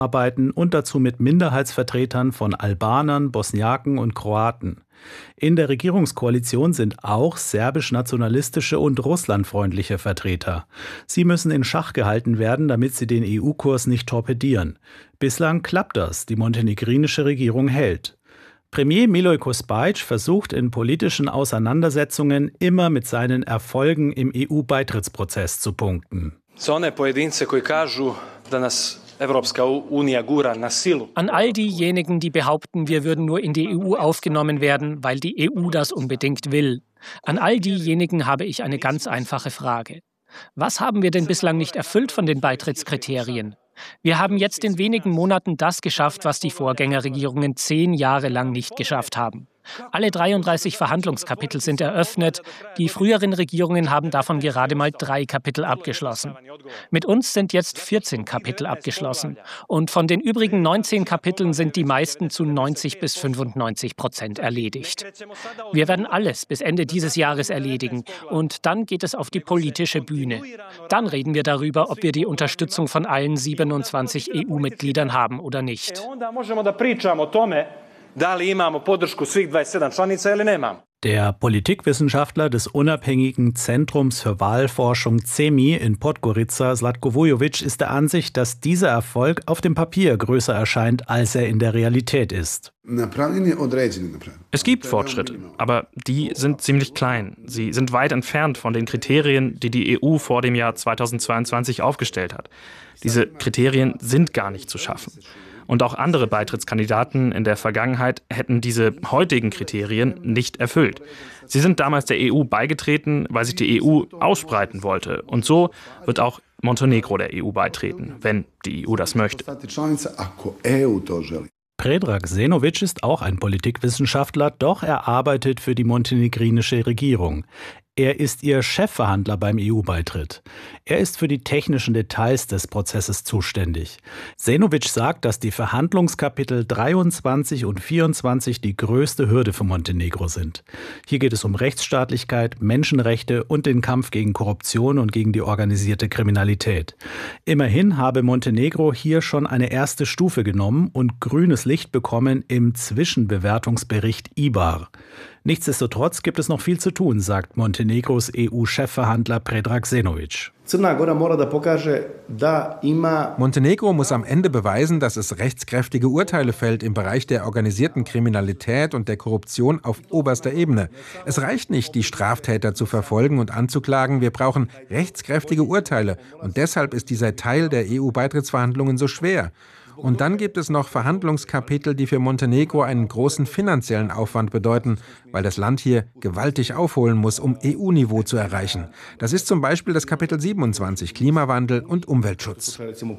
arbeiten und dazu mit Minderheitsvertretern von Albanern, Bosniaken und Kroaten. In der Regierungskoalition sind auch serbisch-nationalistische und russlandfreundliche Vertreter. Sie müssen in Schach gehalten werden, damit sie den EU-Kurs nicht torpedieren. Bislang klappt das, die montenegrinische Regierung hält. Premier Milojko Spajic versucht in politischen Auseinandersetzungen immer mit seinen Erfolgen im EU-Beitrittsprozess zu punkten. An all diejenigen, die behaupten, wir würden nur in die EU aufgenommen werden, weil die EU das unbedingt will. An all diejenigen habe ich eine ganz einfache Frage. Was haben wir denn bislang nicht erfüllt von den Beitrittskriterien? Wir haben jetzt in wenigen Monaten das geschafft, was die Vorgängerregierungen 10 Jahre lang nicht geschafft haben. Alle 33 Verhandlungskapitel sind eröffnet. Die früheren Regierungen haben davon gerade mal 3 Kapitel abgeschlossen. Mit uns sind jetzt 14 Kapitel abgeschlossen. Und von den übrigen 19 Kapiteln sind die meisten zu 90-95% erledigt. Wir werden alles bis Ende dieses Jahres erledigen. Und dann geht es auf die politische Bühne. Dann reden wir darüber, ob wir die Unterstützung von allen 27 EU-Mitgliedern haben oder nicht. Der Politikwissenschaftler des unabhängigen Zentrums für Wahlforschung CEMI in Podgorica, Zlatko Vujovic, ist der Ansicht, dass dieser Erfolg auf dem Papier größer erscheint, als er in der Realität ist. Es gibt Fortschritte, aber die sind ziemlich klein. Sie sind weit entfernt von den Kriterien, die die EU vor dem Jahr 2022 aufgestellt hat. Diese Kriterien sind gar nicht zu schaffen. Und auch andere Beitrittskandidaten in der Vergangenheit hätten diese heutigen Kriterien nicht erfüllt. Sie sind damals der EU beigetreten, weil sich die EU ausbreiten wollte. Und so wird auch Montenegro der EU beitreten, wenn die EU das möchte. Predrag Senovic ist auch ein Politikwissenschaftler, doch er arbeitet für die montenegrinische Regierung. Er ist ihr Chefverhandler beim EU-Beitritt. Er ist für die technischen Details des Prozesses zuständig. Senovic sagt, dass die Verhandlungskapitel 23 und 24 die größte Hürde für Montenegro sind. Hier geht es um Rechtsstaatlichkeit, Menschenrechte und den Kampf gegen Korruption und gegen die organisierte Kriminalität. Immerhin habe Montenegro hier schon eine erste Stufe genommen und grünes Licht bekommen im Zwischenbewertungsbericht IBAR. Nichtsdestotrotz gibt es noch viel zu tun, sagt Montenegros EU-Chefverhandler Predrag Senovic. Montenegro muss am Ende beweisen, dass es rechtskräftige Urteile fällt im Bereich der organisierten Kriminalität und der Korruption auf oberster Ebene. Es reicht nicht, die Straftäter zu verfolgen und anzuklagen. Wir brauchen rechtskräftige Urteile. Und deshalb ist dieser Teil der EU-Beitrittsverhandlungen so schwer. Und dann gibt es noch Verhandlungskapitel, die für Montenegro einen großen finanziellen Aufwand bedeuten, weil das Land hier gewaltig aufholen muss, um EU-Niveau zu erreichen. Das ist zum Beispiel das Kapitel 27, Klimawandel und Umweltschutz.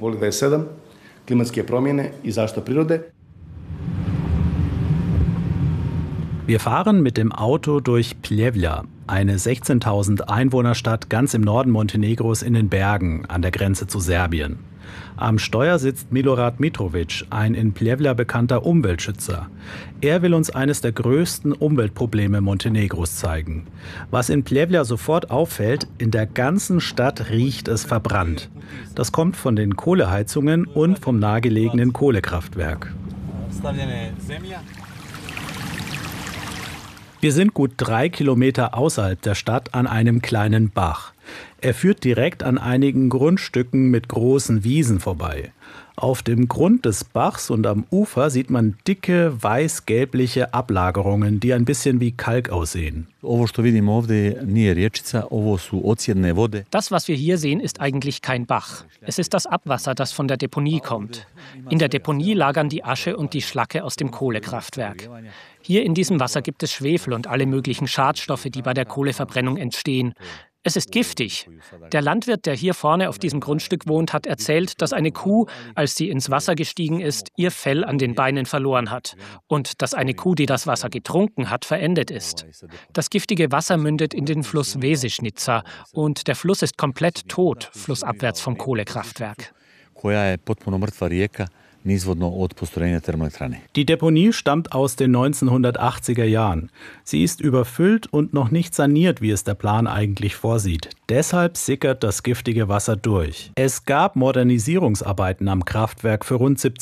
Wir fahren mit dem Auto durch Pljevlja, eine 16.000 Einwohnerstadt ganz im Norden Montenegros in den Bergen an der Grenze zu Serbien. Am Steuer sitzt Milorad Mitrovic, ein in Pljevlja bekannter Umweltschützer. Er will uns eines der größten Umweltprobleme Montenegros zeigen. Was in Pljevlja sofort auffällt, in der ganzen Stadt riecht es verbrannt. Das kommt von den Kohleheizungen und vom nahegelegenen Kohlekraftwerk. Wir sind gut 3 Kilometer außerhalb der Stadt an einem kleinen Bach. Er führt direkt an einigen Grundstücken mit großen Wiesen vorbei. Auf dem Grund des Bachs und am Ufer sieht man dicke, weiß-gelbliche Ablagerungen, die ein bisschen wie Kalk aussehen. Das, was wir hier sehen, ist eigentlich kein Bach. Es ist das Abwasser, das von der Deponie kommt. In der Deponie lagern die Asche und die Schlacke aus dem Kohlekraftwerk. Hier in diesem Wasser gibt es Schwefel und alle möglichen Schadstoffe, die bei der Kohleverbrennung entstehen. Es ist giftig. Der Landwirt, der hier vorne auf diesem Grundstück wohnt, hat erzählt, dass eine Kuh, als sie ins Wasser gestiegen ist, ihr Fell an den Beinen verloren hat. Und dass eine Kuh, die das Wasser getrunken hat, verendet ist. Das giftige Wasser mündet in den Fluss Vesišnica und der Fluss ist komplett tot, flussabwärts vom Kohlekraftwerk. Die Deponie stammt aus den 1980er Jahren. Sie ist überfüllt und noch nicht saniert, wie es der Plan eigentlich vorsieht. Deshalb sickert das giftige Wasser durch. Es gab Modernisierungsarbeiten am Kraftwerk für rund 70